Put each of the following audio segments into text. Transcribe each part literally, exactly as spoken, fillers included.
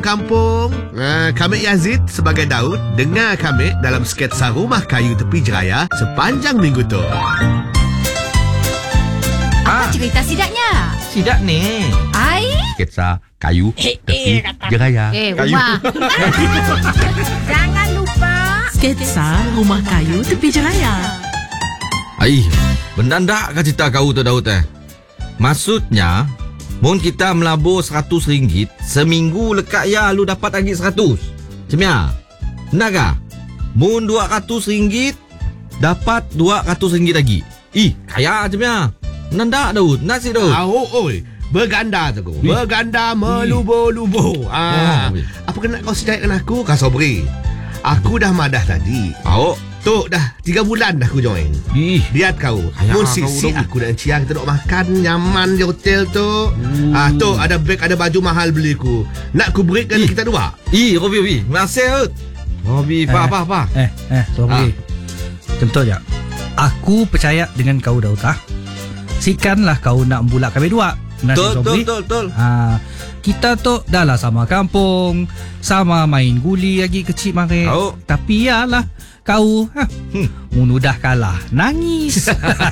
Kampung. uh, Kami Yazid sebagai Daud. Dengar kami dalam sketsa Rumah Kayu Tepi Jeraya sepanjang minggu tu. Apa cerita sidaknya? Sidak ni Ai? sketsa kayu Eh, tepi eh, kata. jeraya. Eh, Kayu. rumah. Jangan lupa Sketsa Rumah Kayu Tepi Jeraya. Ai, benar tak kau cerita kau tu Daud eh? Maksudnya mun kita melabur seratus ringgit, seminggu lekat ya lu dapat lagi seratus. Cemia, benar kah? Mun dua ratus ringgit, dapat dua ratus ringgit lagi. Ih, kaya cemia. Benar tak Daud? Nasi Daud. Ah, oh, oi. Berganda tu kau. Berganda melubo-lubo. Ah, Oh, apa kena kau sedaikkan aku, Kak Sobri? Aku dah madah tadi. Awak. Tok dah tiga bulan dah aku join. Ih, Lihat kau. Kaya Mun kau sisi dah. aku dan Cia kita duk makan nyaman di hotel tu. Ah, tok ada beg ada baju mahal beli ku. Nak ku break kan Ih. kita dua. Ih, Robi, Robi. Masih Daud. Robi, apa, Eh. apa, apa? Eh, eh, sorry. Ah. Contoh je. Aku percaya dengan kau Daud ah. Sikanlah kau nak membulak kami dua. Benar Betul, si betul, Sobri? betul, betul. Ah, kita tu dah lah sama kampung, sama main guli lagi kecil mari. Tahu. Tapi yalah kau ha, Hmm. mun udah kalah nangis.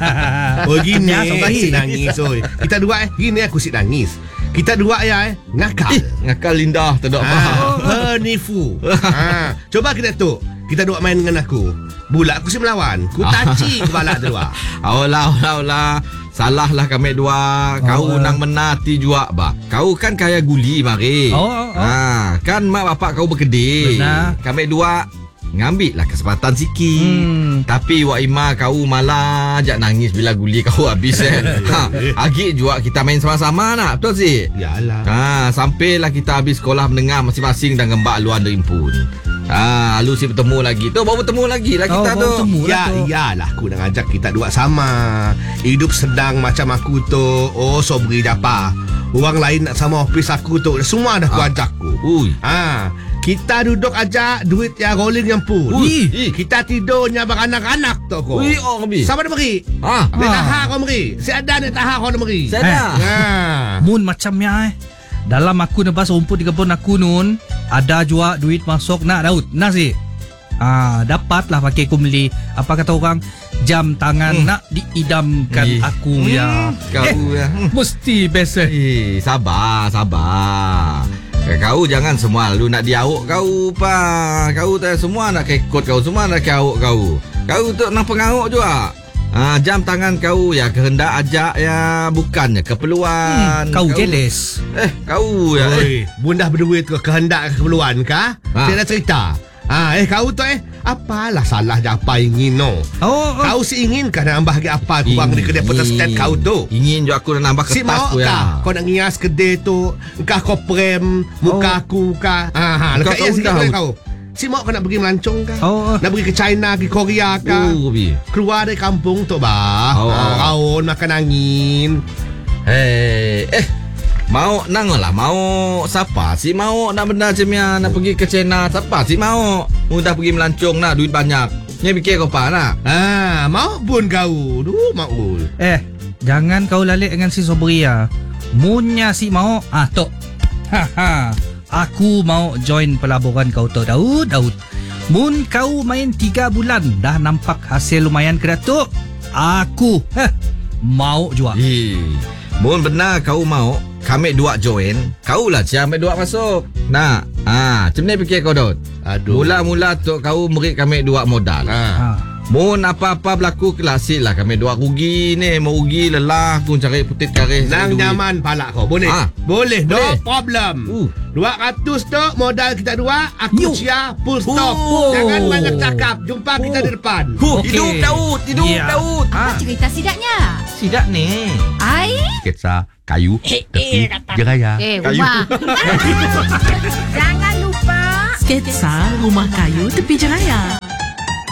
Oh gini Ya, aku Sobri. sik nangis oi. Kita dua eh gini aku sik nangis. Kita dua ya eh ngakal. Ih, ngakal lindah, tak ada apa. Ah, penipu. Ah, coba kita tu. Kita dua main dengan aku. Bulat aku si melawan. Ku taci kepala tu dua. Awalah, awalah, awalah. Salah lah kami dua. Kau Oh, nang menati juga bah. Kau kan kaya guli mari. Oh, oh, oh. Ha, kan mak bapak kau berkedai. Benar. Kami dua ngambil lah kesempatan sikit. Hmm. Tapi Wak Ima kau malah ajak nangis bila guli kau habis eh. Ha, agi juga kita main sama-sama nak. Betul sih? Yalah. Ha, sampailah kita habis sekolah menengah masing-masing dan ngembak luar derimpun. Ha, lu si bertemu lagi. Tu baru bertemu lagi lah kita Oh, tu. baru bertemu. Ya, tu. iyalah aku nak ajak kita dua sama. Hidup sedang macam aku tu. Oh, Sobri Japa. Orang lain nak sama office aku tu. Semua dah aku Ah. ajak ku. Ui. Ha, kita duduk aja duit ya rolling yang pun. Ui. Ih. Kita tidurnya beranak-anak tu ko. Ui, oh Robi. Sama ada meri. Ha. Dia Ah. tahan kau meri. Si ada dia tahan kau meri. Saya dah. Ha. Mun macamnya eh. Dalam aku nebas rumput di kebun aku nun, ada juga duit masuk nak Daud. Nak sih. Ah, dapatlah pakai aku beli apa kata orang jam tangan Hmm. nak diidamkan Ih. aku ya. Kau Eh, ya. mesti best eh. Eh, sabar, sabar. Eh, Kau jangan semua lu nak diauk kau pa. Kau tak semua nak kekot kau, semua nak kauk kau. Kau tu nak pengauk juga. Ah, jam tangan kau ya kehendak ajak ya, bukannya keperluan. Hmm, kau jealous. Eh, kau ya. Eh. Oi, bunda berduit ke kehendak keperluan kah? Ha. Saya nak cerita. Ah, eh kau tu eh apalah salah je apa ingin no. Oh, oh. Kau si ingin kan nak bagi apa kurang di kedai protestan kau tu? Ingin juga aku nak nambah Si kertas mau tu ya. kah? Kau nak ngias kedai tu, engkau kau prem muka aku kah? Ah, ha, Kau lekat tahu ya sikit dah. boleh kau. Si mau kau nak pergi melancong kah? Oh, oh. Nak pergi ke China, ke Korea kah? Oh, Robi. Keluar dari kampung tu bah. Oh, Oh, oh. raun makan angin. Eh, eh. Mau nang lah, mau siapa sih mau nak benda macam ni nak pergi ke China, siapa sih mau? Mudah pergi melancong nak duit banyak. Ni fikir kau apa nak? Ah, mau pun kau. Duh, mau. Eh, jangan kau lalik dengan si Sobri ya. Munnya si mau, ah tok. Ha ha. Aku mau join pelaburan kau tu Daud, Daud. Mun kau main tiga bulan dah nampak hasil lumayan ke Datuk? Aku, heh, mau juga. Eh, mun benar kau mau, kami dua join, kau lah cia kami dua masuk. Nak, ah, macam ni fikir kau Daud. Aduh. Mula-mula tu kau murid kami dua modal. Ah. Ha. Mun apa-apa berlaku klasik lah kami dua rugi ni, mau rugi lelah pun cari putih karis. Nang nyaman pala kau. Boleh? Ah. Boleh. No Boleh. problem. Uh. dua ratus tu modal kita dua. Aku Yo. cia full stop. Oh. Jangan banyak cakap. Jumpa kita di depan. Huh, Okey. hidup Daud, hidup Ya. Daud. Apa cerita sidaknya? Sidak ni. Ai? Sketsa kayu Eh, tepi eh, kata. jeraya. Eh, Kayu. rumah. Jangan lupa Sketsa Rumah Kayu Tepi Jeraya.